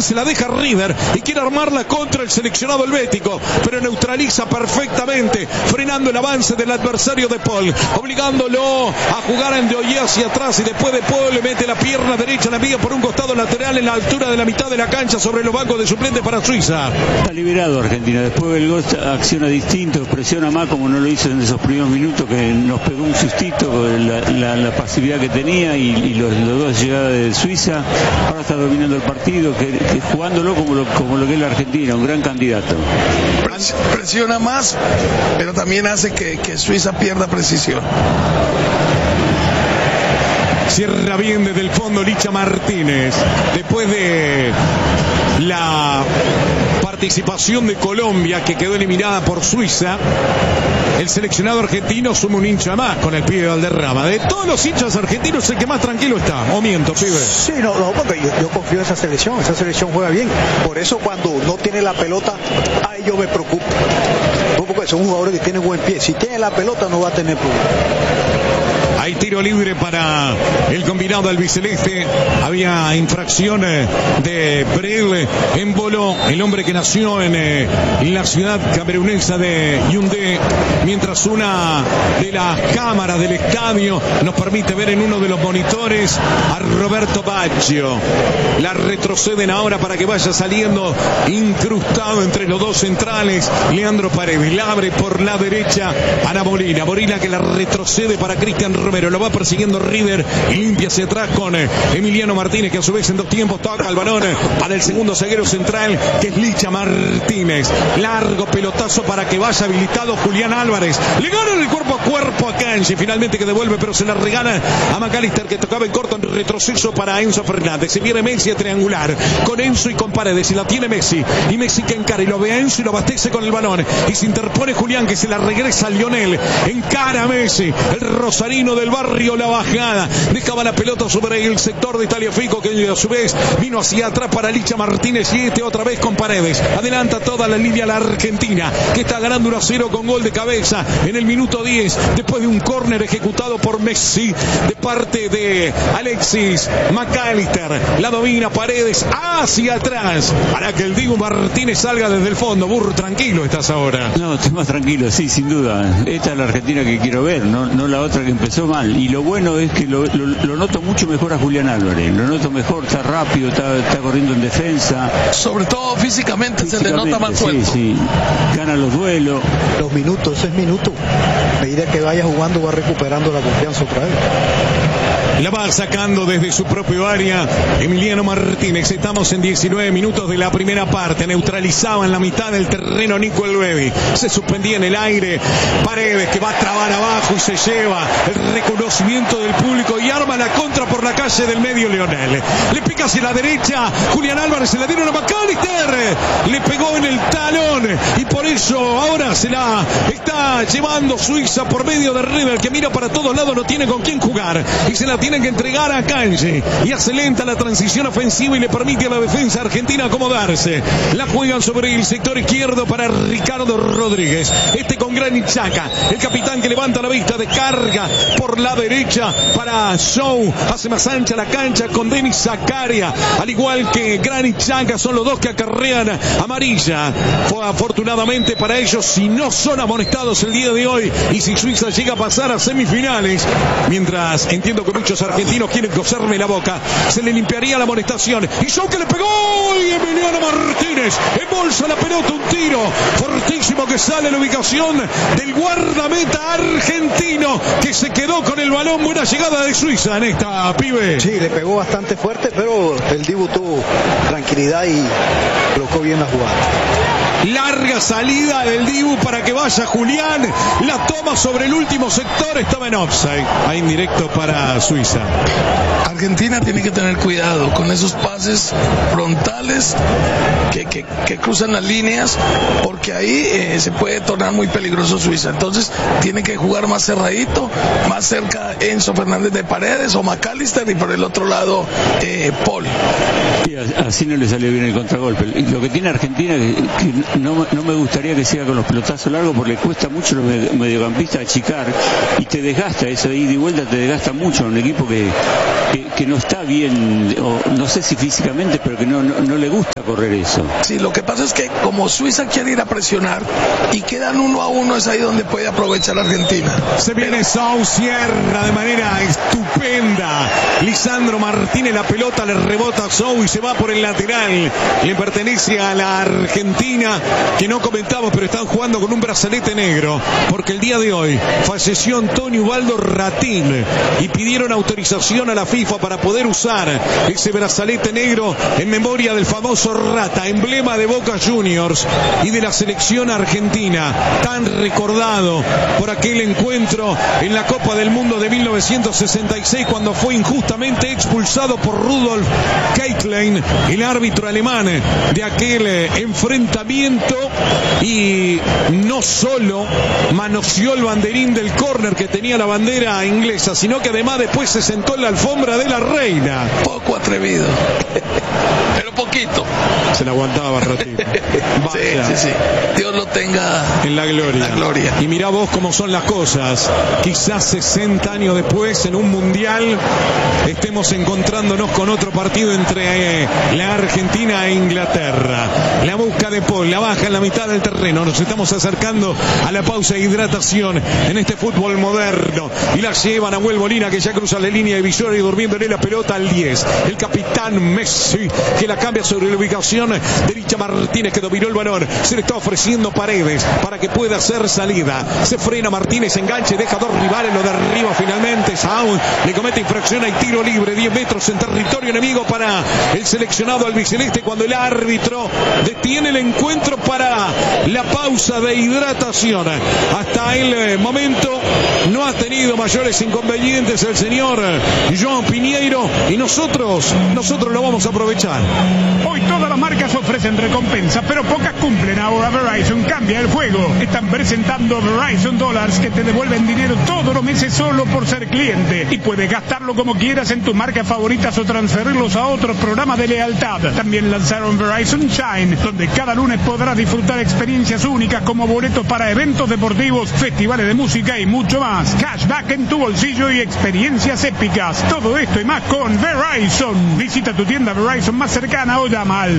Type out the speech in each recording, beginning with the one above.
se la deja River y quiere armarla contra el seleccionado helvético, pero neutraliza perfectamente, frenando el avance del adversario de Paul, obligándolo a jugar en Ndoye hacia atrás, y después de Paul le mete la pierna derecha, la envía por un costado lateral en la altura de la mitad de la cancha sobre los bancos de suplentes para Suiza. Está liberado Argentina, después del gol acciona distinto, presiona más como no lo hizo en esos primeros minutos, que nos pegó un sustito la pasividad que tenía y los dos llegadas de Suiza. Ahora está dominando el partido, que jugándolo como lo que es la Argentina, un gran candidato. Presiona más, pero también hace que Suiza pierda precisión. Cierra bien desde el fondo Licha Martínez. Después de la participación de Colombia, que quedó eliminada por Suiza, el seleccionado argentino suma un hincha más con el pibe Valderrama. De todos los hinchas argentinos es el que más tranquilo está. ¿O miento, pibe? Sí, no, porque yo confío en esa selección juega bien. Por eso cuando no tiene la pelota, ahí yo me preocupo. Porque son jugadores que tienen buen pie. Si tiene la pelota no va a tener problema. Hay tiro libre para el combinado albiceleste. Había infracción de Brel en Bolo, el hombre que nació en la ciudad camerunesa de Yaoundé, mientras una de las cámaras del estadio nos permite ver en uno de los monitores a Roberto Baggio. La retroceden ahora para que vaya saliendo incrustado entre los dos centrales Leandro Paredes. La abre por la derecha Ana Molina. Molina que la retrocede para Cristian Romero. Lo va persiguiendo River y limpia hacia atrás con Emiliano Martínez, que a su vez en dos tiempos toca el balón para el segundo zaguero central, que es Licha Martínez. Largo pelotazo para que vaya habilitado Julián Álvarez. Le gana el cuerpo a cuerpo a Kanji, finalmente que devuelve, pero se la regala a McAllister, que tocaba en corto, en retroceso para Enzo Fernández. Se viene Messi a triangular con Enzo y con Paredes, y la tiene Messi, y Messi que encara y lo ve a Enzo y lo abastece con el balón, y se interpone Julián, que se la regresa a Lionel, encara a Messi, el rosarino del barrio La Bajada, dejaba la pelota sobre el sector de Tagliafico, que a su vez vino hacia atrás para Licha Martínez, y otra vez con Paredes. Adelanta toda la línea la Argentina, que está ganando 1-0 con gol de cabeza en el minuto 10, después de un córner ejecutado por Messi de parte de Alexis McAllister. La domina Paredes hacia atrás para que el Dibu Martínez salga desde el fondo. Burro, tranquilo estás ahora. No, estoy más tranquilo, sí, sin duda. Esta es la Argentina que quiero ver, no la otra que empezó mal. Y lo bueno es que lo noto mucho mejor a Julián Álvarez. Lo noto mejor, está rápido, está corriendo en defensa. Sobre todo físicamente se le nota más fuerte. Sí, gana los duelos. Los minutos, ese es minuto. A medida que vaya jugando va recuperando la confianza otra vez. La va sacando desde su propio área Emiliano Martínez. Estamos en 19 minutos de la primera parte. Neutralizaba en la mitad del terreno Nico Elbebi. Se suspendía en el aire. Paredes, que va a trabar abajo y se lleva el reconocimiento del público y arma la contra por la calle del medio Leonel. Le pica hacia la derecha Julián Álvarez, se la dieron a McAllister. Le pegó en el talón y por eso ahora se la está llevando Suiza por medio de River, que mira para todos lados, no tiene con quién jugar y se la tienen que entregar a Kanji, y hace lenta la transición ofensiva y le permite a la defensa argentina acomodarse. La juegan sobre el sector izquierdo para Ricardo Rodríguez, con Granit Xhaka, el capitán, que levanta la vista de carga por la derecha para Show, hace más ancha la cancha con Denis Zakaria, al igual que Granit Xhaka. Son los dos que acarrean amarilla. Fue afortunadamente para ellos, si no son amonestados el día de hoy, y si Suiza llega a pasar a semifinales, mientras entiendo que muchos argentinos quieren coserme la boca, se le limpiaría la amonestación. Y Show, que le pegó, y Emiliano Martínez embolsa la pelota, un tiro fortísimo que sale a la ubicación del guardameta argentino, que se quedó con el balón. Buena llegada de Suiza en esta, pibe. Sí, le pegó bastante fuerte, pero el Dibu tuvo tranquilidad y colocó bien la jugada. Larga salida del Dibu para que vaya Julián. La toma sobre el último sector, estaba en offside. Ahí indirecto para Suiza. Argentina tiene que tener cuidado con esos pases frontales que cruzan las líneas, porque ahí se puede tornar muy peligroso Suiza. Entonces tiene que jugar más cerradito, más cerca Enzo Fernández de Paredes o McAllister, y por el otro lado Paul. Sí, así no le salió bien el contragolpe. Lo que tiene Argentina, que no me gustaría que siga con los pelotazos largos porque le cuesta mucho a los mediocampistas achicar y te desgasta eso de ida y vuelta, te desgasta mucho a un equipo que no está bien, o no sé si físicamente, pero que no le gusta correr eso. Sí, lo que pasa es que como Suiza quiere ir a presionar y quedan 1-1, es ahí donde puede aprovechar Argentina. Se viene Sau, cierra de manera estupenda Lisandro Martínez, la pelota le rebota a Sau y se va por el lateral, le pertenece a la Argentina, que no comentamos, pero están jugando con un brazalete negro, porque el día de hoy falleció Antonio Ubaldo Ratín y pidieron autorización a la FIFA para poder usar ese brazalete negro en memoria del famoso Rata, emblema de Boca Juniors y de la selección argentina, tan recordado por aquel encuentro en la Copa del Mundo de 1966 cuando fue injustamente expulsado por Rudolf Keitlein, el árbitro alemán de aquel enfrentamiento, y no solo manoseó el banderín del córner que tenía la bandera inglesa, sino que además después se sentó en la alfombra de la reina. Poco atrevido, pero poquito. Se la aguantaba Ratín. Sí. Dios lo tenga en la gloria. Y mirá vos cómo son las cosas. Quizás 60 años después, en un mundial, estemos encontrándonos con otro partido entre la Argentina e Inglaterra. La busca de Paul, la baja en la mitad del terreno. Nos estamos acercando a la pausa de hidratación en este fútbol moderno. Y la lleva Nahuel Molina, que ya cruza la línea divisoria y durmiéndole la pelota al 10. El capitán Messi, que la cambia sobre la ubicación de Licha Martínez, que dominó el balón. Se le está ofreciendo Paredes para que pueda hacer salida. Se frena Martínez, enganche, deja dos rivales, lo derriba finalmente. Saúl le comete infracción, hay tiro libre, 10 metros en territorio enemigo para el seleccionado albiceleste, cuando el árbitro detiene el encuentro para la pausa de hidratación. Hasta el momento no ha tenido mayores inconvenientes el señor João Pinheiro, y nosotros lo vamos a aprovechar. Hoy todas las marcas ofrecen recompensas, pero pocas cumplen. Ahora Verizon cambia el juego. Están presentando Verizon Dollars, que te devuelven dinero todos los meses solo por ser cliente. Y puedes gastarlo como quieras en tus marcas favoritas o transferirlos a otros programas de lealtad. También lanzaron Verizon Shine, donde cada lunes podrás disfrutar experiencias únicas como boletos para eventos deportivos, festivales de música y mucho más. Cashback en tu bolsillo y experiencias épicas. Todo esto y más con Verizon. Visita tu tienda Verizon más cercana o llama al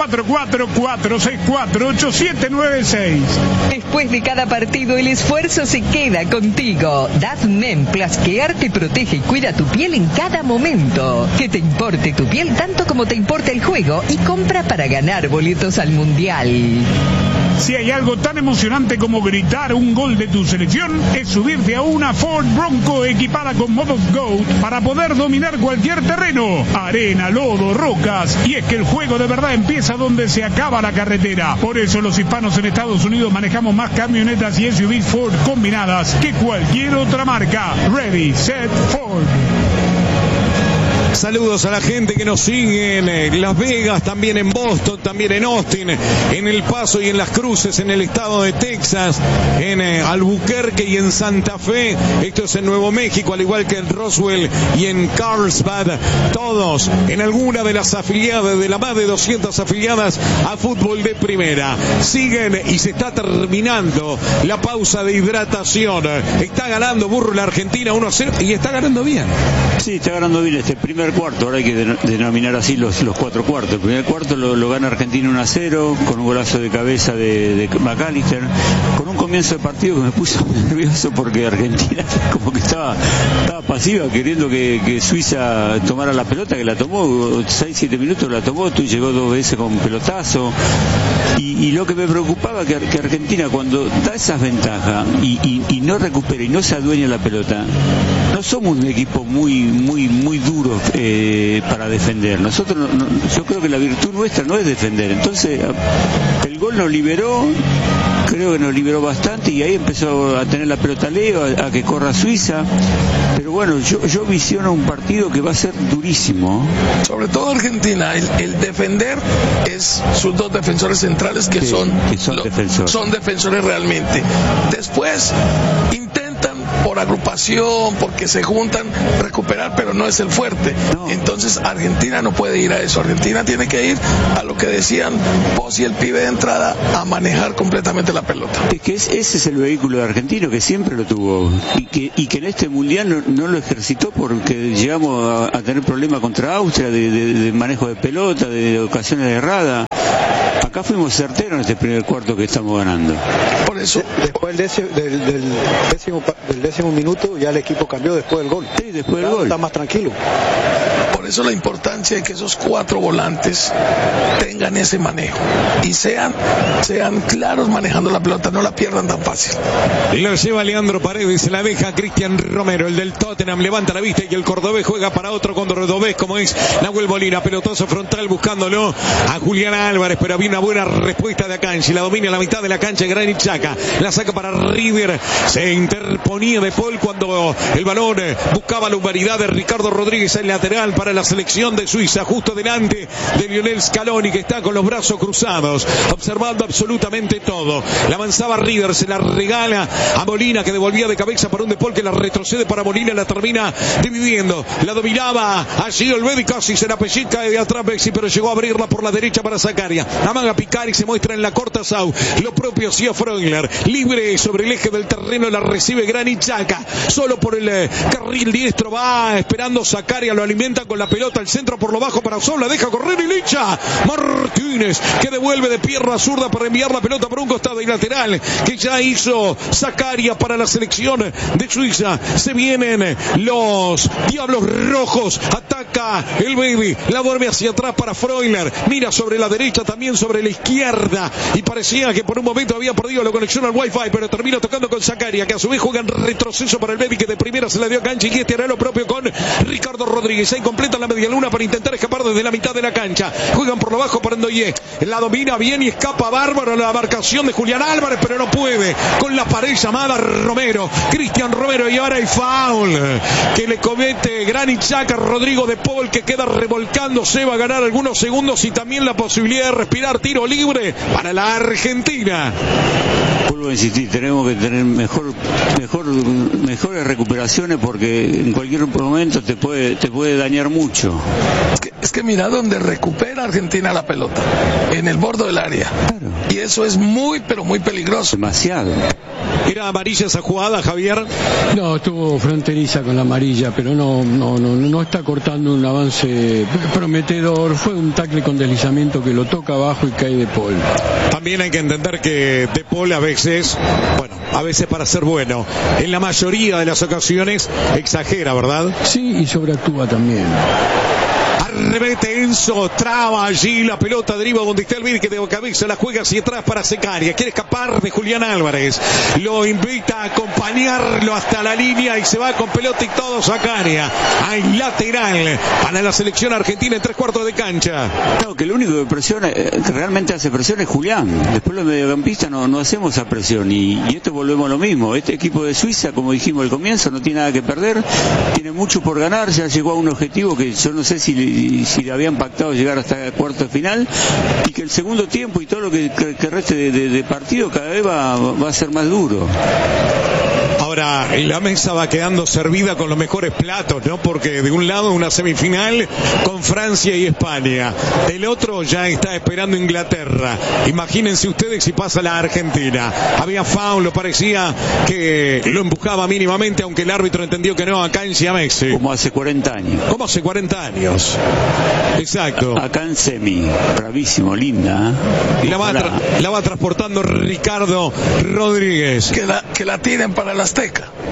844-464-8796. Después de cada partido, el esfuerzo se queda contigo. Dazmen Plus Care te protege y cuida tu piel en cada momento. Que te importe tu piel tanto como te importa el juego, y compra para ganar boletos al Mundial. Si hay algo tan emocionante como gritar un gol de tu selección, es subirte a una Ford Bronco equipada con modo GOAT para poder dominar cualquier terreno, arena, lodo, rocas. Y es que el juego de verdad empieza donde se acaba la carretera. Por eso los hispanos en Estados Unidos manejamos más camionetas y SUVs Ford combinadas que cualquier otra marca. Ready, set, Ford. Saludos a la gente que nos sigue en Las Vegas, también en Boston, también en Austin, en El Paso y en Las Cruces, en el estado de Texas, en Albuquerque y en Santa Fe. Esto es en Nuevo México, al igual que en Roswell y en Carlsbad. Todos en alguna de las afiliadas, de las más de 200 afiliadas a fútbol de primera. Siguen y se está terminando la pausa de hidratación. Está ganando Burro la Argentina 1-0 y está ganando bien. Sí, está ganando bien este primer cuarto. Ahora hay que denominar así los 4 cuartos. El primer cuarto lo gana Argentina 1-0 con un golazo de cabeza de McAllister, con un comienzo de partido que me puso nervioso porque Argentina como que estaba pasiva, queriendo que Suiza tomara la pelota, que la tomó 6-7 minutos, la tomó, llegó 2 veces con pelotazo. Y lo que me preocupaba que Argentina, cuando da esas ventajas y no recupera y no se adueña la pelota, no somos un equipo muy duro para defender. Nosotros yo creo que la virtud nuestra no es defender. Entonces el gol nos liberó, creo que nos liberó bastante, y ahí empezó a tener la pelota Leo, a que corra Suiza. Pero bueno, yo visiono un partido que va a ser durísimo. Sobre todo Argentina, el defender es sus 2 defensores centrales que son defensores realmente. Después intentan por agrupación, porque se juntan, recuperar, pero no es el fuerte. Entonces Argentina no puede ir a eso. Argentina tiene que ir a lo que decían vos y el pibe de entrada, a manejar completamente la pelota. Es que ese es el vehículo de Argentino, que siempre lo tuvo, y que en este mundial no lo ejercitó porque llegamos a tener problemas contra Austria de manejo de pelota, de ocasiones erradas. Acá fuimos certeros en este primer cuarto que estamos ganando. Por eso, después del décimo minuto ya el equipo cambió después del gol. Sí, después del gol. Está más tranquilo. Por eso la importancia de que esos 4 volantes tengan ese manejo y sean claros manejando la pelota, no la pierdan tan fácil. Lo lleva Leandro Paredes, se la deja Cristian Romero, el del Tottenham, levanta la vista y el cordobés juega para otro cordobés como es Nahuel Molina, pelotazo frontal buscándolo a Julián Álvarez, pero había una buena respuesta de Akanji, la domina a la mitad de la cancha Granit Xhaka, la saca para River, se interponía De Paul cuando el balón buscaba la humanidad de Ricardo Rodríguez, el lateral para la selección de Suiza, justo delante de Lionel Scaloni, que está con los brazos cruzados, observando absolutamente todo. La avanzaba River, se la regala a Molina, que devolvía de cabeza para un De Paul que la retrocede para Molina, la termina dividiendo, la dominaba allí Olvedi, casi se la pellizca de atrás Messi, pero llegó a abrirla por la derecha para Zakaria, amaga picar y se muestra en la corta Sau, lo propio hacía Freuler, libre sobre el eje del terreno, la recibe Granit Xhaka, solo por el carril diestro, va esperando Zakaria, lo alimenta con la pelota al centro por lo bajo para Osorno, la deja correr y Licha Martínez, que devuelve de pierna zurda para enviar la pelota por un costado y lateral, que ya hizo Zakaria para la selección de Suiza. Se vienen los Diablos Rojos, ataca el Baby, la vuelve hacia atrás para Freuler, mira sobre la derecha, también sobre la izquierda, y parecía que por un momento había perdido la conexión al Wi-Fi, pero termina tocando con Zakaria, que a su vez juega en retroceso para el Baby, que de primera se la dio a Canchi, y este hará lo propio con Ricardo Rodríguez. Ahí completa la media luna para intentar escapar desde la mitad de la cancha, juegan por lo bajo para Ndoye, la domina bien y escapa bárbaro la marcación de Julián Álvarez, pero no puede con la pared llamada Romero, Cristian Romero, y ahora hay foul que le comete Granit Xhaka, Rodrigo De Paul, que queda revolcándose, va a ganar algunos segundos y también la posibilidad de respirar. Tiro libre para la Argentina. Vuelvo a insistir, tenemos que tener mejores recuperaciones, porque en cualquier momento te puede dañar mucho. Es que mira donde recupera Argentina la pelota, en el borde del área. Claro. Y eso es muy, pero muy peligroso. Demasiado. ¿Era amarilla esa jugada, Javier? No, estuvo fronteriza con la amarilla, pero no está cortando un avance prometedor. Fue un tackle con deslizamiento que lo toca abajo y cae De Paul. También hay que entender que De Paul a veces para ser bueno, en la mayoría de las ocasiones exagera, ¿verdad? Sí, y sobreactúa también. Arremete Enzo, traba allí la pelota, deriva donde está el Vir, que de cabeza la juega hacia atrás para Zakaria, quiere escapar de Julián Álvarez, lo invita a acompañarlo hasta la línea y se va con pelota y todo Zakaria, hay lateral para la selección argentina en 3/4 de cancha. No, que lo único que realmente hace presión es Julián, después los mediocampistas no hacemos esa presión, y esto volvemos a lo mismo. Este equipo de Suiza, como dijimos al comienzo, no tiene nada que perder, tiene mucho por ganar, ya llegó a un objetivo que yo no sé si le habían pactado llegar hasta el cuarto de final, y que el segundo tiempo y todo lo que reste de partido cada vez va a ser más duro. Ahora, la mesa va quedando servida con los mejores platos, ¿no? Porque de un lado una semifinal con Francia y España, del otro ya está esperando Inglaterra. Imagínense ustedes si pasa la Argentina. Había foul, lo parecía que lo empujaba mínimamente, aunque el árbitro entendió que no, acá en Messi. Como hace 40 años. Como hace 40 años. Exacto. Acá en semi, bravísimo, linda. Y la va transportando Ricardo Rodríguez. Que la tiren para el Azteca.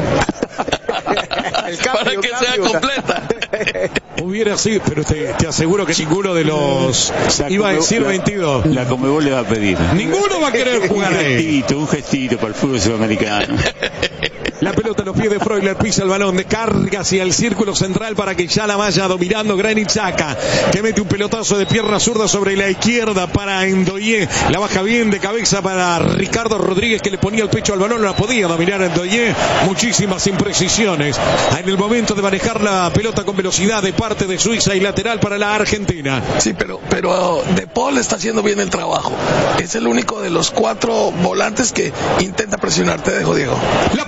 Para que sea completa. Hubiera sido, pero te aseguro que ninguno de los iba a decir 22. La Conmebol le va a pedir. Ninguno va a querer jugar ahí. Un gestito para el fútbol sudamericano. La pelota a los pies de Freuler, pisa el balón, descarga hacia el círculo central para que ya la vaya dominando Granit Xhaka, que mete un pelotazo de pierna zurda sobre la izquierda para Ndoye, la baja bien de cabeza para Ricardo Rodríguez, que le ponía el pecho al balón, no la podía dominar Ndoye, muchísimas imprecisiones en el momento de manejar la pelota con velocidad de parte de Suiza, y lateral para la Argentina. Sí, pero De Paul está haciendo bien el trabajo, es el único de los 4 volantes que intenta presionar. Te dejo, Diego. La perdía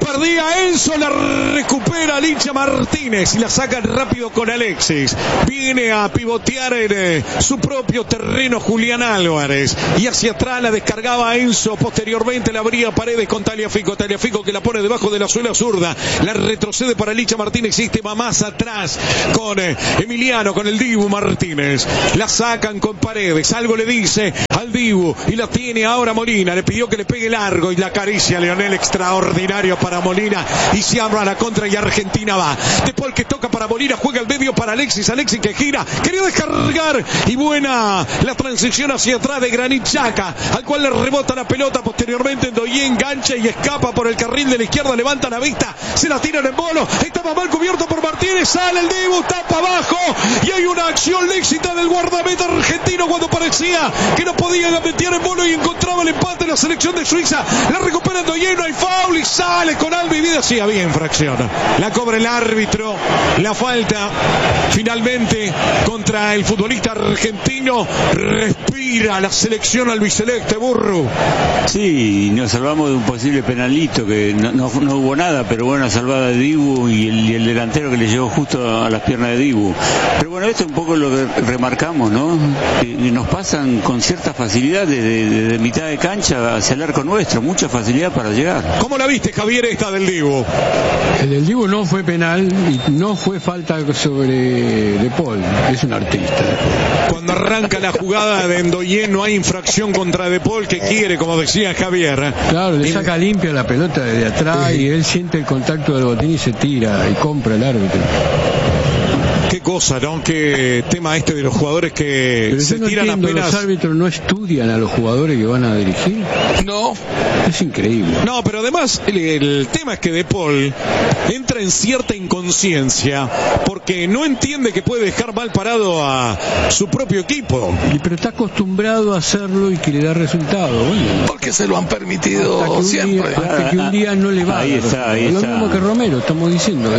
para Enzo, la recupera Licha Martínez y la sacan rápido con Alexis. Viene a pivotear en su propio terreno Julián Álvarez y hacia atrás la descargaba Enzo. Posteriormente la abría Paredes con Tagliafico que la pone debajo de la suela zurda, la retrocede para Licha Martínez y va más atrás con Emiliano, con el Dibu Martínez. La sacan con Paredes, algo le dice al Dibu y la tiene ahora Molina. Le pidió que le pegue largo y la acaricia Leonel, extraordinario para Molina y se abra la contra y Argentina va. De Paul que toca para Molina, juega al medio para Alexis que gira, quería descargar y buena la transición hacia atrás de Granit Xhaka, al cual le rebota la pelota. Posteriormente Ndoye engancha y escapa por el carril de la izquierda, levanta la vista, se la tiran en Bolo, estaba mal cubierto por Martínez, sale el Dibu, tapa abajo y hay una acción lícita del guardameta argentino cuando parecía que no podía meter en Bolo y encontraba el empate en la selección de Suiza. La recupera Ndoye, no hay foul y sale con alma y vida. Sí, había infracción, la cobra el árbitro, la falta finalmente contra el futbolista argentino. Respira la selección albiceleste, Burru. Sí, nos salvamos de un posible penalito, que no hubo nada, pero buena salvada de Dibu y el delantero que le llegó justo a las piernas de Dibu. Pero bueno, esto es un poco lo que remarcamos, ¿no? Que nos pasan con cierta facilidad desde mitad de cancha hacia el arco nuestro, mucha facilidad para llegar. ¿Cómo la viste, Javier, esta del Dibu? El del Dibu no fue penal y no fue falta sobre De Paul, es un artista. Cuando arranca la jugada de Ndoye no hay infracción contra De Paul, que quiere, como decía Javier. Claro, le saca limpia la pelota desde atrás y él siente el contacto del botín y se tira y compra el árbitro. Qué cosa, ¿no? Qué tema este de los jugadores que pero se tiran apenas. ¿Los árbitros no estudian a los jugadores que van a dirigir? No. Es increíble. No, pero además el tema es que De Paul entra en cierta inconsciencia porque no entiende que puede dejar mal parado a su propio equipo. Pero está acostumbrado a hacerlo y que le da resultado. Bueno, porque se lo han permitido siempre. Hasta que un día no le va. Ahí está. Lo mismo que Romero, estamos diciendo.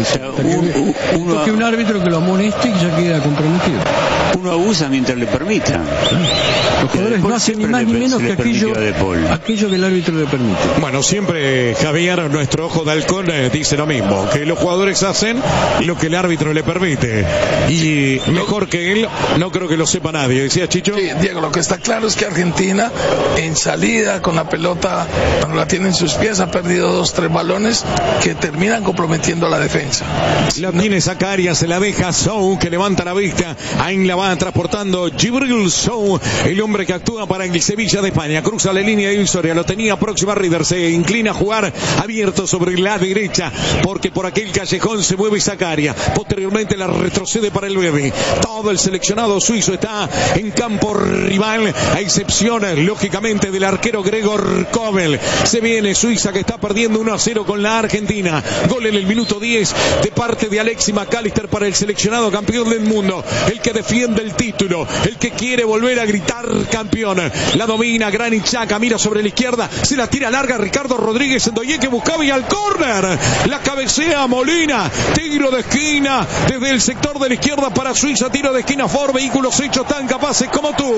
Que un árbitro que lo amoneste y ya queda comprometido. Uno abusa mientras le permita. Los jugadores no hacen ni más ni menos que aquello que el árbitro le permite. Bueno, siempre Javier, nuestro ojo de halcón, dice lo mismo, que los jugadores hacen lo que el árbitro le permite. Y mejor que él, no creo que lo sepa nadie. ¿Decía Chicho? Sí, Diego, lo que está claro es que Argentina, en salida, con la pelota, cuando la tiene en sus pies, ha perdido 2-3 balones que terminan comprometiendo a la defensa. La tiene Zakaria, se la deja Sou, que levanta la vista. Ahí la va transportando Djibril Sou, el hombre que actúa para el Sevilla de España. Cruza la línea divisoria, lo tenía próxima Rieder, se inclina a jugar abierto sobre la derecha, porque por aquel callejón se mueve Zakaria. Posteriormente la retrocede para el Bebe. Todo el seleccionado suizo está en campo rival, a excepción, lógicamente, del arquero Gregor Kobel. Se viene Suiza, que está perdiendo 1-0 con la Argentina. Gol en el minuto 10 de parte de Alexis McAllister para el seleccionado campeón del mundo, el que defiende el título, el que quiere volver a gritar campeón. La domina Granit Xhaka, mira sobre la izquierda, se la tira larga Ricardo Rodríguez, Ndoye que buscaba y al córner la cabecea Molina. Tiro de esquina desde el sector de la izquierda para Suiza, tiro de esquina Ford, vehículos hechos tan capaces como tú.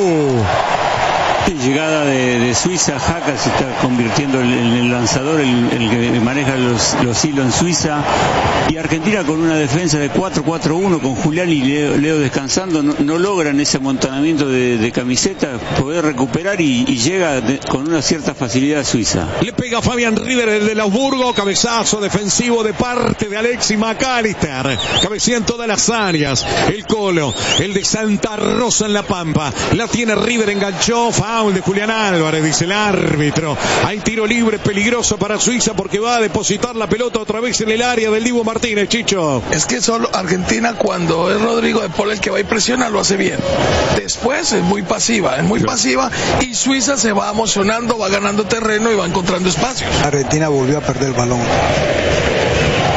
Llegada de Suiza, Xhaka se está convirtiendo en el lanzador, el que maneja los hilos en Suiza, y Argentina con una defensa de 4-4-1 con Julián y Leo descansando, no logran ese amontonamiento de camiseta, poder recuperar y llega con una cierta facilidad a Suiza. Le pega Fabián Rieder, el de Augsburgo, cabezazo defensivo de parte de Alexis McAllister, cabecea en todas las áreas, el Colo, el de Santa Rosa en La Pampa, la tiene Rieder, enganchó, foul de Julián Álvarez, dice el árbitro. Hay tiro libre peligroso para Suiza porque va a depositar la pelota otra vez en el área del Dibu Martínez, Chicho. Es que solo Argentina, cuando es Rodrigo de Paul el que va y presiona, lo hace bien. Después es muy pasiva y Suiza se va emocionando, va ganando terreno y va encontrando espacios. Argentina volvió a perder el balón.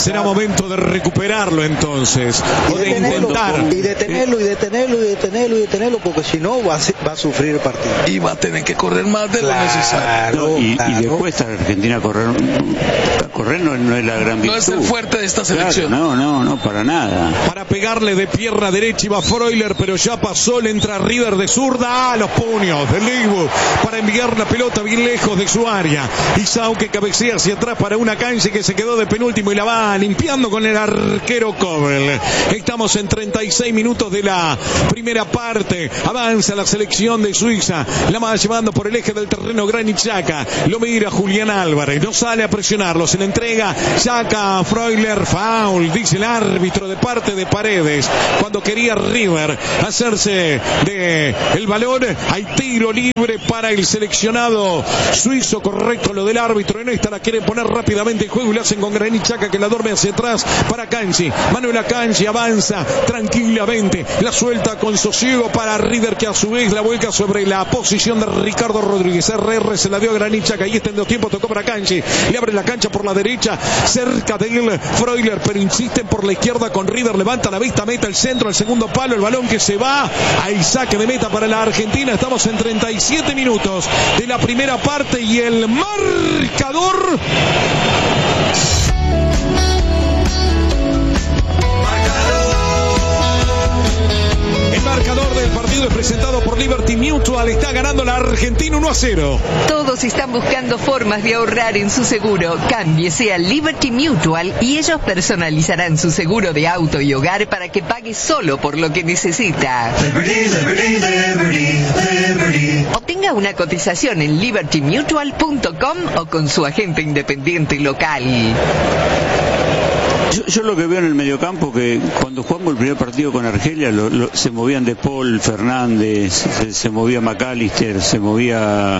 Será momento de recuperarlo entonces, o de intentar. Y detenerlo, porque si no va a sufrir el partido. Y va a tener que correr más de lo necesario. Y después a Argentina correr no es la gran virtud. No es el fuerte de esta selección. Claro, no, para nada. Para pegarle de pierna derecha iba Freuler, pero ya pasó, le entra River de zurda, a los puños del Dibu, para enviar la pelota bien lejos de su área. Isao que cabecea hacia atrás para una cancha que se quedó de penúltimo y la va limpiando con el arquero Kobel. Estamos en 36 minutos de la primera parte. Avanza la selección de Suiza, la va llevando por el eje del terreno Granit Xhaka. Lo mira Julián Álvarez, no sale a presionarlo, se le entrega Xhaka a Freuler, foul, dice el árbitro de parte de Paredes. Cuando quería River hacerse de el balón, hay tiro libre para el seleccionado suizo, correcto lo del árbitro. En esta la quieren poner rápidamente en juego y lo hacen con Granit Xhaka, que la duerme hacia atrás para Akanji. Manuel Akanji avanza tranquilamente, la suelta con sosiego para River, que a su vez la vuelca sobre la posición de Ricardo Rodríguez. RR se la dio a Granit Xhaka, y está en 2 tiempos, tocó para Akanji, le abre la cancha por la derecha, cerca de él Freuler, pero insisten por la izquierda con River, levanta la vista, meta el centro, el segundo palo, el balón que se va, hay saque de meta para la Argentina. Estamos en 37 minutos de la primera parte y el marcador... El marcador del partido es presentado por Liberty Mutual. Está ganando la Argentina 1-0. Todos están buscando formas de ahorrar en su seguro. Cámbiese a Liberty Mutual y ellos personalizarán su seguro de auto y hogar para que pague solo por lo que necesita. Obtenga una cotización en libertymutual.com o con su agente independiente local. Yo lo que veo en el mediocampo, que cuando jugamos el primer partido con Argelia se movían De Paul, Fernández, se movía McAllister, se movía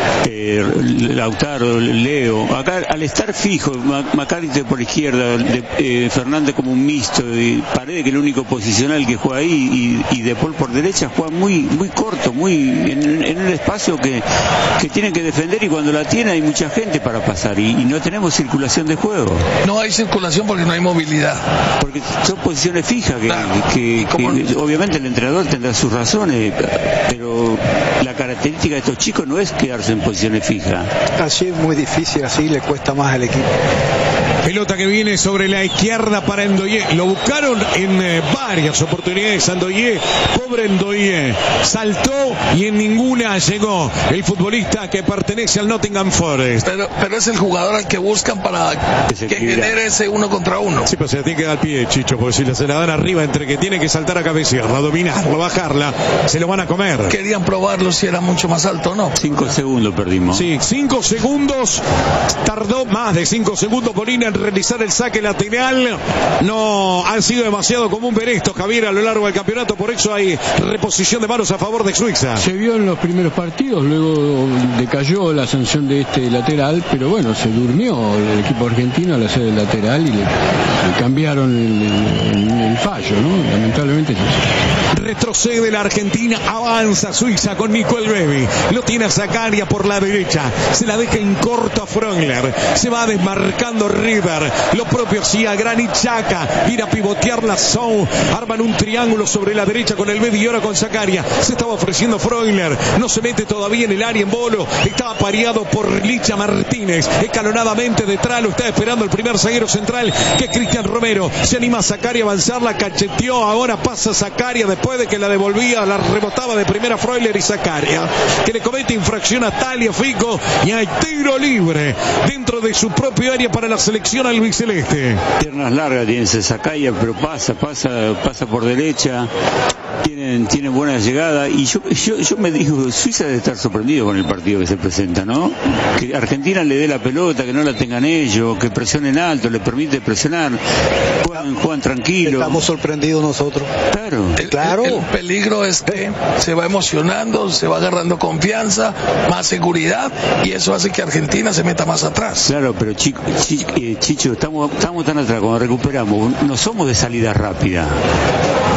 Lautaro, Leo. Acá al estar fijo, McAllister por izquierda, Fernández como un mixto, y Paredes, que es el único posicional que juega ahí, y De Paul por derecha, juega muy corto, en un espacio que tienen que defender, y cuando la tiene hay mucha gente para pasar, y no tenemos circulación de juego. No hay circulación porque no hay movilidad. Porque son posiciones fijas que obviamente el entrenador tendrá sus razones, pero la característica de estos chicos no es quedarse en posiciones fijas. Así es muy difícil, así le cuesta más al equipo. Pelota que viene sobre la izquierda para Endoye. Lo buscaron en varias oportunidades Endoye. Pobre Endoye. Saltó y en ninguna llegó el futbolista que pertenece al Nottingham Forest. Pero es el jugador al que buscan para que genere ese 1 contra 1. Sí, pero se tiene que dar pie, Chicho, porque si se la dan arriba, entre que tiene que saltar a cabecearla, dominarla, bajarla, se lo van a comer. Querían probarlo si era mucho más alto o no. 5 segundos perdimos. Sí, 5 segundos. Tardó más de 5 segundos Molina en realizar el saque lateral. No han sido demasiado común ver esto, Javier, a lo largo del campeonato. Por eso hay reposición de manos a favor de Suiza. Se vio en los primeros partidos, luego decayó la sanción de este lateral, pero bueno, se durmió el equipo argentino al hacer el lateral y le cambiaron el fallo, ¿no? Lamentablemente es eso. Retrocede la Argentina, avanza Suiza con Nicole Bebi. Lo tiene a Zakaria por la derecha, se la deja en corto a Freuler, se va desmarcando River, lo propio hacía Granit Xhaka, ir a pivotear la zone, arman un triángulo sobre la derecha con el Bebi y ahora con Zakaria, se estaba ofreciendo Freuler, no se mete todavía en el área en Bolo, estaba pareado por Licha Martínez, escalonadamente detrás lo está esperando el primer zaguero central, que es Cristian Romero. Se anima a Zakaria a avanzar, la cacheteó, ahora pasa Zakaria después de que la devolvía, la rebotaba de primera Freuler, y Zakaria que le comete infracción a Tagliafico y hay tiro libre dentro de su propio área para la selección albiceleste. Piernas largas tiene Zakaria, pero pasa por derecha. Tienen buena llegada, y yo me digo, Suiza debe estar sorprendido con el partido que se presenta, ¿no? Que Argentina le dé la pelota, que no la tengan ellos, que presionen alto, le permite presionar, juegan tranquilo. Estamos sorprendidos nosotros. Claro. El peligro es que se va emocionando, se va agarrando confianza, más seguridad, y eso hace que Argentina se meta más atrás. Claro, pero Chicho, estamos tan atrás, cuando recuperamos, no somos de salida rápida.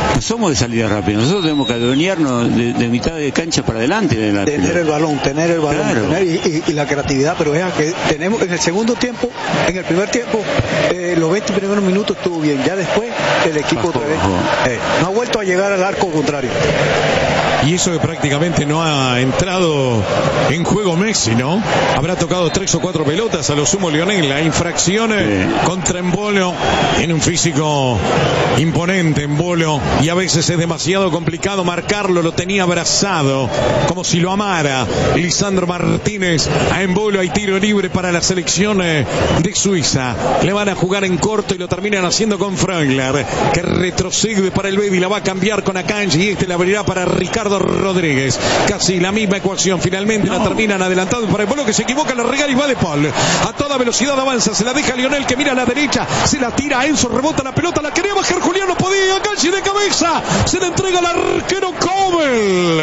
No somos de salida rápida, nosotros tenemos que adueñarnos de mitad de cancha para adelante. Tener el balón, claro. y la creatividad, pero vean que tenemos en el segundo tiempo, en el primer tiempo, los 20 primeros minutos estuvo bien, ya después el equipo otra vez no ha vuelto a llegar al arco contrario. Y eso que prácticamente no ha entrado en juego Messi, ¿no? Habrá tocado 3 o 4 pelotas, a lo sumo Lionel. La infracción contra Embolo, en un físico imponente Embolo, y a veces es demasiado complicado marcarlo, lo tenía abrazado como si lo amara Lisandro Martínez a Embolo. Hay tiro libre para la selección de Suiza, le van a jugar en corto y lo terminan haciendo con Freuler, que retrocede para el Bebi, la va a cambiar con Akanji y la abrirá para Ricardo Rodríguez. Casi la misma ecuación, finalmente la terminan adelantado para Embolo, que se equivoca, la regala y va de Paul. A toda velocidad avanza, se la deja Lionel, que mira a la derecha, se la tira a Enzo, rebota la pelota, la quería bajar Julián, no podía, Akanji de cabeza, se la entrega al arquero Kobel.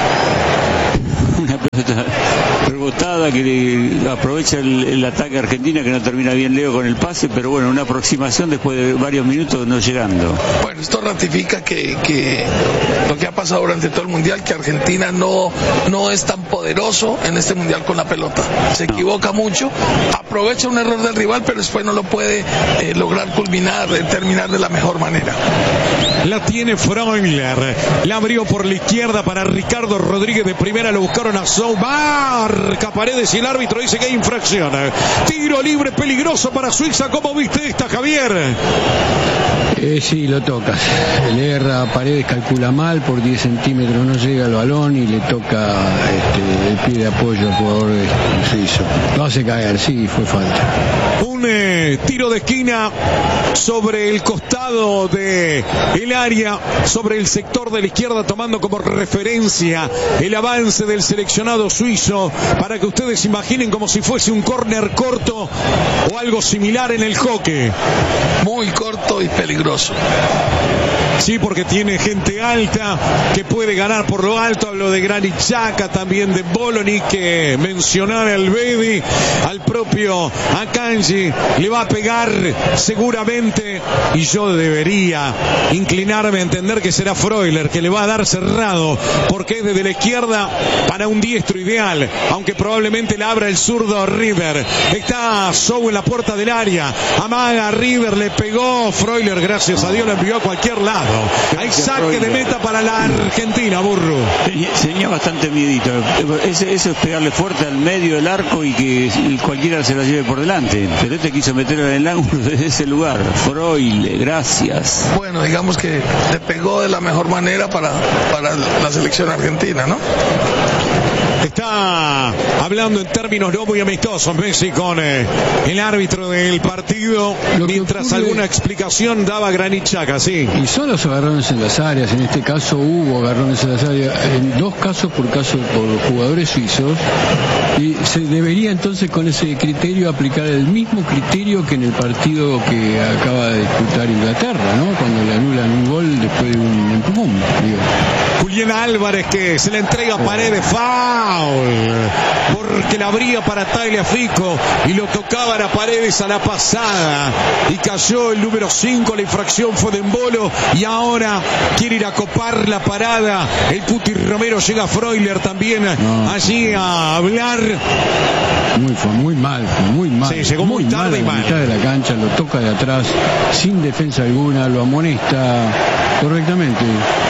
Una pelota rebotada que aprovecha el ataque a Argentina, que no termina bien Leo con el pase, pero bueno, una aproximación después de varios minutos no llegando. Bueno, esto ratifica que lo que ha pasado durante todo el Mundial, que Argentina no es tan poderoso en este Mundial con la pelota. Se equivoca mucho, aprovecha un error del rival, pero después no lo puede lograr culminar, terminar de la mejor manera. La tiene Freuler, la abrió por la izquierda para Ricardo Rodríguez, de primera lo buscaron a Sou, marca Paredes y el árbitro dice que hay infracción. Tiro libre peligroso para Suiza. ¿Cómo viste esta, Javier? Sí, lo toca. Le erra a Paredes, calcula mal, por 10 centímetros no llega al balón y le toca el pie de apoyo al jugador suizo. Lo hace caer, sí, fue falta. Un tiro de esquina sobre el costado de el área, sobre el sector de la izquierda, tomando como referencia el avance del seleccionado suizo, para que ustedes imaginen como si fuese un córner corto o algo similar en el hockey. Muy corto y peligroso. Sí, porque tiene gente alta que puede ganar por lo alto. Hablo de Granit Xhaka, también de Boloni, que mencionar al Bebi, al propio Akanji, le va a pegar seguramente, y yo debería inclinarme a entender que será Freuler, que le va a dar cerrado, porque es desde la izquierda para un diestro ideal, aunque probablemente la abra el zurdo River. Está Sou en la puerta del área, amaga River, le pegó Freuler, gracias a Dios lo envió a cualquier lado. Hay saque de meta para la Argentina, Burro. Tenía bastante miedito. Eso es pegarle fuerte al medio del arco y que cualquiera se la lleve por delante. Pero este quiso meterlo en el ángulo desde ese lugar. Freuler, gracias. Bueno, digamos que le pegó de la mejor manera para la selección argentina, ¿no? Está hablando en términos no muy amistosos Messi con el árbitro del partido, mientras alguna explicación daba Granit Xhaka, sí. Y son los agarrones en las áreas, en este caso hubo agarrones en las áreas, en dos casos por jugadores suizos, y se debería entonces con ese criterio aplicar el mismo criterio que en el partido que acaba de disputar Inglaterra, ¿no? Cuando le anulan un gol después de un empujón, digo. Julián Álvarez, que se le entrega a Paredes, foul, porque la abría para Tagliafico y lo tocaban a Paredes a la pasada y cayó el número 5. La infracción fue de Embolo y ahora quiere ir a copar la parada el Cuti Romero. Llega Freuler también allí a hablar. Muy mal. Sí, llegó muy tarde y mal. En mitad de la cancha, lo toca de atrás sin defensa alguna, lo amonesta correctamente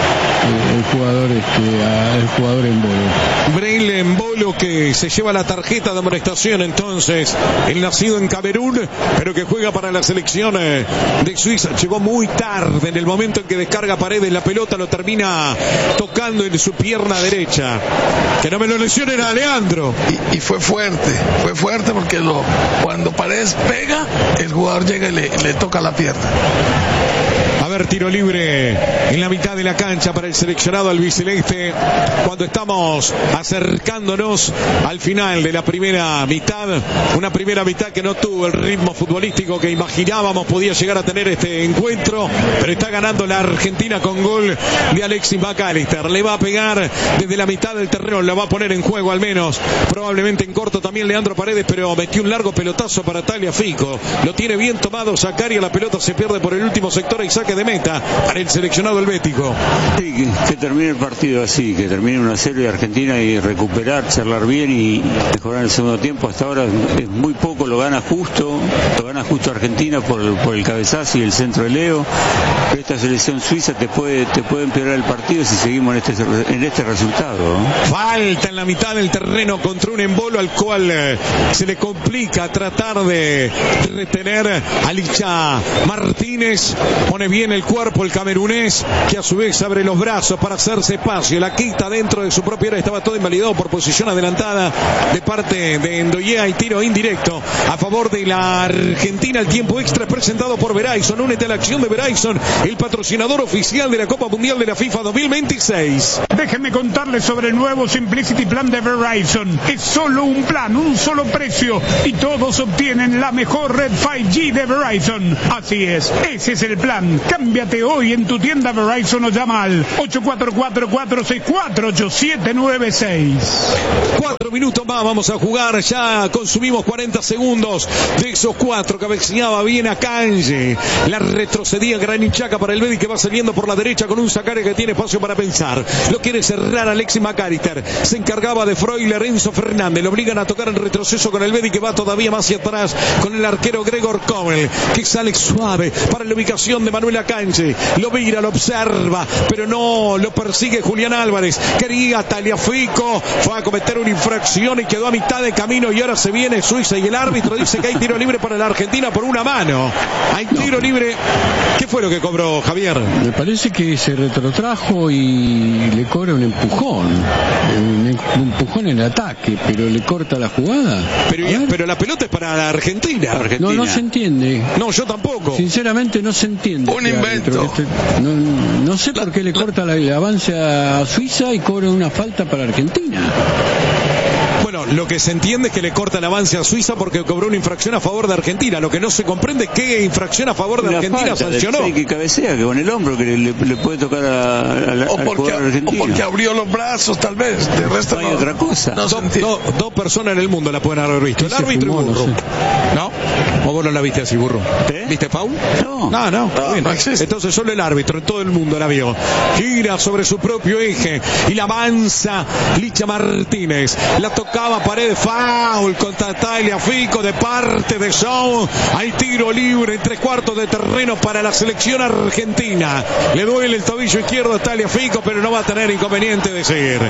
el jugador Embolo. Breel Embolo, que se lleva la tarjeta de amonestación entonces, el nacido en Camerún, pero que juega para la selección de Suiza. Llegó muy tarde, en el momento en que descarga Paredes la pelota, lo termina tocando en su pierna derecha. Que no me lo lesionen a Leandro. Y fue fuerte porque cuando Paredes pega, el jugador llega y le toca la pierna. A ver, tiro libre en la mitad de la cancha para el seleccionado albiceleste, cuando estamos acercándonos al final de la primera mitad. Una primera mitad que no tuvo el ritmo futbolístico que imaginábamos podía llegar a tener este encuentro, pero está ganando la Argentina con gol de Alexis McAllister. Le va a pegar desde la mitad del terreno, la va a poner en juego al menos, probablemente en corto también Leandro Paredes, pero metió un largo pelotazo para Tagliafico. Lo tiene bien tomado Zakaria, la pelota se pierde por el último sector y saque de meta para el seleccionado helvético. Sí, que termine el partido así, que termine 1-0 y Argentina y recuperar, charlar bien y mejorar el segundo tiempo. Hasta ahora es muy poco, lo gana justo Argentina por el cabezazo y el centro de Leo. Pero esta selección suiza te puede empeorar el partido si seguimos en este resultado, ¿no? Falta en la mitad del terreno contra un embolo al cual se le complica tratar de retener a Licha Martínez. Pone bien el cuerpo el camerunés, que a su vez abre los brazos para hacerse espacio, la quita dentro de su propia área. Estaba todo invalidado por posición adelantada de parte de Ndoye. Y tiro indirecto a favor de la Argentina. El tiempo extra presentado por Verizon. Únete a la acción de Verizon, el patrocinador oficial de la Copa Mundial de la FIFA 2026. Déjenme contarles sobre el nuevo Simplicity Plan de Verizon. Es solo un plan, un solo precio, y todos obtienen la mejor red 5G de Verizon. Así es, ese es el plan. Cámbiate hoy en tu tienda Verizon o llama al 844-464-8796. 4 minutos más vamos a jugar. Ya consumimos 40 segundos. De esos 4 cabeceaba bien a Kanji. La retrocedía Granit Xhaka para el Bedi, que va saliendo por la derecha con un Sacaria que tiene espacio para pensar. Lo quiere cerrar Alexis McAllister. Se encargaba de Freuler, Enzo Fernández. Lo obligan a tocar en retroceso con el Bedi, que va todavía más hacia atrás con el arquero Gregor Kobel, que sale suave para la ubicación de Manuel Akanji. Lo mira, lo observa, pero no lo persigue Julián Álvarez. Quería Tagliafico, fue a cometer una infracción y quedó a mitad de camino, y ahora se viene Suiza y el árbitro dice que hay tiro libre para la Argentina por una mano. Hay tiro libre. ¿Qué fue lo que cobró, Javier? Me parece que se retrotrajo y le cobra un empujón en el ataque, pero le corta la jugada. Pero la pelota es para la Argentina. No se entiende. No, yo tampoco. Sinceramente no se entiende. Un invento. No sé por qué le corta el avance a Suiza y cobra una falta para Argentina. Bueno, lo que se entiende es que le corta el avance a Suiza porque cobró una infracción a favor de Argentina. Lo que no se comprende es qué infracción a favor de Argentina sancionó. Que cabecea, que con el hombro que le puede tocar al jugador argentino. O porque abrió los brazos, tal vez. De resto no hay otra cosa. Dos personas en el mundo la pueden haber visto. El árbitro y Burro. ¿No? ¿O vos no la viste así, Burro? ¿Viste foul? No existe. Entonces solo el árbitro en todo el mundo la vio. Gira sobre su propio eje y la avanza Licha Martínez. La tocaba Paredes, foul contra Tagliafico de parte de Shaw. Hay tiro libre en 3/4 de terreno para la selección argentina. Le duele el tobillo izquierdo a Tagliafico, pero no va a tener inconveniente de seguir.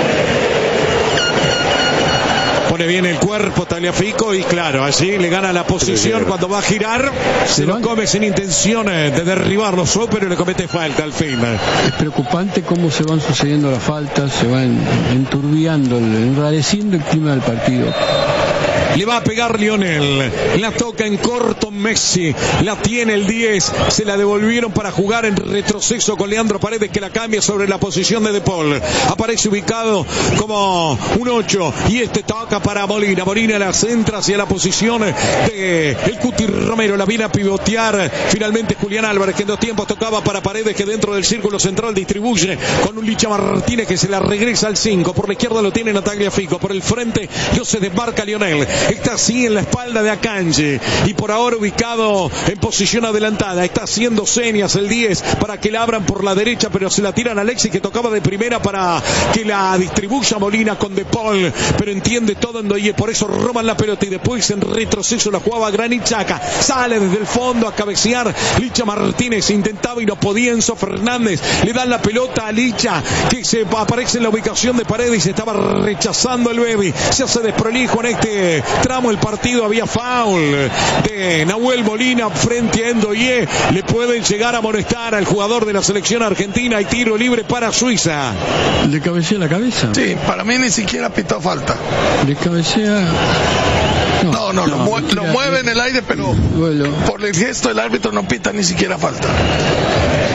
Pone bien el cuerpo Tagliafico y claro, allí le gana la posición cuando va a girar. Se lo come sin intención de derribarlo, pero le comete falta al fin. Es preocupante cómo se van sucediendo las faltas, se van enturbiando, enrareciendo el clima del partido. Le va a pegar Lionel, la toca en corto Messi, la tiene el 10, se la devolvieron para jugar en retroceso con Leandro Paredes, que la cambia sobre la posición de Paul. Aparece ubicado como un 8 y toca para Molina. Molina la centra hacia la posición de el Cuti Romero, la viene a pivotear finalmente Julián Álvarez, que en 2 tiempos tocaba para Paredes, que dentro del círculo central distribuye con un Licha Martínez que se la regresa al 5. Por la izquierda lo tiene Tagliafico, por el frente no se desmarca Lionel. Está así en la espalda de Akanji y por ahora ubicado en posición adelantada. Está haciendo señas el 10 para que la abran por la derecha, pero se la tiran a Alexis, que tocaba de primera para que la distribuya Molina con De Paul, pero entiende todo Ndoye, por eso roban la pelota y después en retroceso la jugaba Granit Xhaka. Sale desde el fondo a cabecear Licha Martínez, intentaba y no podía Enzo Fernández. Le dan la pelota a Licha, que se aparece en la ubicación de Paredes y se estaba rechazando el Bedi. Se hace desprolijo en este tramo el partido. Había foul de Nahuel Molina frente a Ndoye. Le pueden llegar a molestar al jugador de la selección argentina y tiro libre para Suiza. ¿Le cabecea la cabeza? Sí, para mí ni siquiera pitó falta. ¿Le cabecea? No, lo mueve en el aire, pero por el gesto del árbitro no pita ni siquiera falta.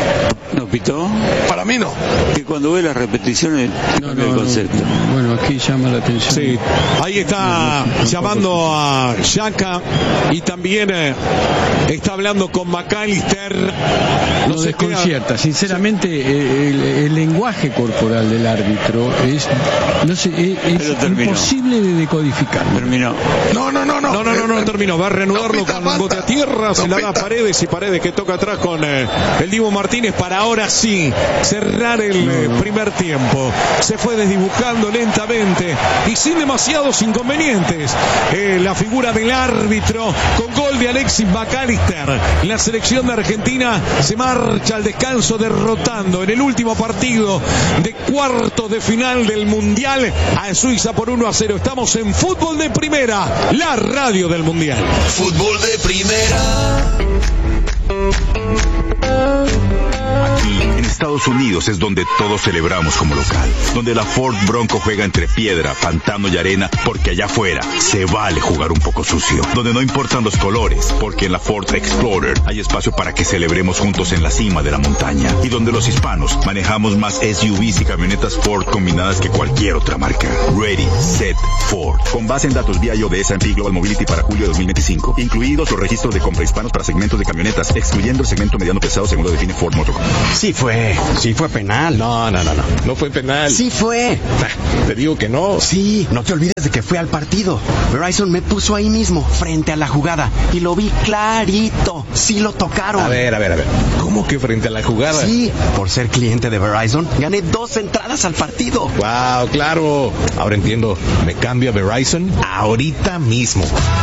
¿No pitó? Para mí no. Que cuando ve las repeticiones cambia el concepto. Bueno, aquí llama la atención. Sí, ahí está llamando a Xhaka y también está hablando con McAllister. No desconcierta, sinceramente, el lenguaje corporal del árbitro es imposible de decodificar. Terminó. No terminó. Va a reanudarlo con un bote a tierra, se la da a Paredes y Paredes que toca atrás con el Dibu Martínez para ahora sí cerrar el primer tiempo. Se fue desdibujando lentamente y sin demasiados inconvenientes. La figura del árbitro con gol de Alexis McAllister. La selección de Argentina se marcha al descanso derrotando en el último partido de cuartos de final del Mundial a Suiza por 1-0. Estamos en Fútbol de Primera, la radio del Mundial. Fútbol de Primera. Aquí, en Estados Unidos, es donde todos celebramos como local. Donde la Ford Bronco juega entre piedra, pantano y arena, porque allá afuera se vale jugar un poco sucio. Donde no importan los colores, porque en la Ford Explorer hay espacio para que celebremos juntos en la cima de la montaña. Y donde los hispanos manejamos más SUVs y camionetas Ford combinadas que cualquier otra marca. Ready, Set, Ford. Con base en datos BIO de S&P Global Mobility para julio de 2025. Incluidos los registros de compra hispanos para segmentos de camionetas, excluyendo el segmento mediano pesado según lo define Ford Motor Company. Sí fue penal. No fue penal. Sí fue. Te digo que no. Sí, no te olvides de que fui al partido. Verizon me puso ahí mismo, frente a la jugada, y lo vi clarito. Sí lo tocaron. A ver. ¿Cómo que frente a la jugada? Sí, por ser cliente de Verizon, gané 2 entradas al partido. Wow, claro. Ahora entiendo. Me cambio a Verizon ahorita mismo.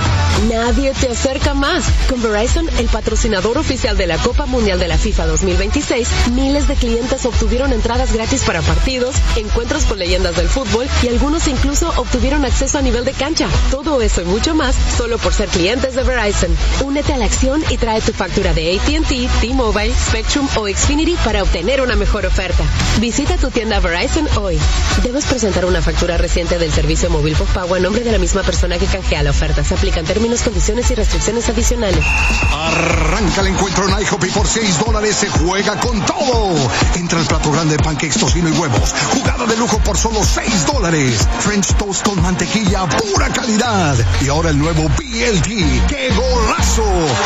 Nadie te acerca más. Con Verizon, el patrocinador oficial de la Copa Mundial de la FIFA 2026, miles de clientes obtuvieron entradas gratis para partidos, encuentros con leyendas del fútbol y algunos incluso obtuvieron acceso a nivel de cancha. Todo eso y mucho más solo por ser clientes de Verizon. Únete a la acción y trae tu factura de AT&T, T-Mobile, Spectrum o Xfinity para obtener una mejor oferta. Visita tu tienda Verizon hoy. Debes presentar una factura reciente del servicio móvil postpago a nombre de la misma persona que canjea la oferta. Se aplican términos, condiciones y restricciones adicionales. Arranca el encuentro en IHOP y por $6 se juega con todo. Entra el plato grande de pancakes, tocino y huevos. Jugada de lujo por solo $6. French toast con mantequilla, pura calidad. Y ahora el nuevo BLT. ¡Qué golazo!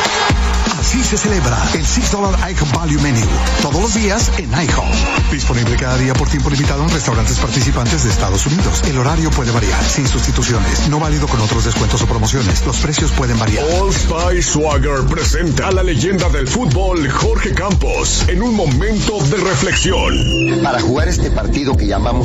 Así se celebra el $6 IHOP Value Menu. Todos los días en IHOP. Disponible cada día por tiempo limitado en restaurantes participantes de Estados Unidos. El horario puede variar, sin sustituciones. No válido con otros descuentos o promociones. Los precios pueden variar. All Spice Swagger presenta a la leyenda del fútbol, Jorge Campos, en un momento de reflexión. Para jugar este partido que llamamos